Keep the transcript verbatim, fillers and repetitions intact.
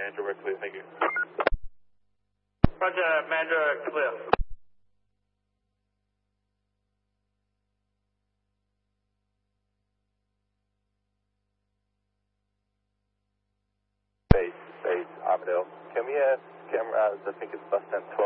manager, we're clear, thank you. Roger, manager, clear. Base, base, Armadale. Can we have cameras, I think it's bus stand twelve.